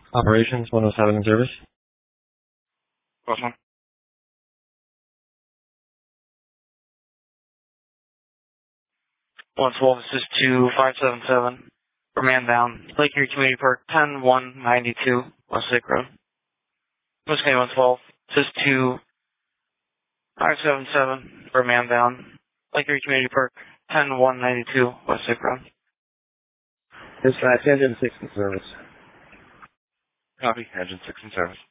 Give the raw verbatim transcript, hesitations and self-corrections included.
Operations one oh seven in service. Plus one. one twelve, this is two five seven seven. For man down. Lake Erie Community Park, ten one ninety-two, West Lake Road. Whiskey one twelve, this is two five seven seven. For man down. Lake Erie Community Park, ten one ninety-two, West Lake Road. Dispatch, engine six in service. Copy, engine six in service.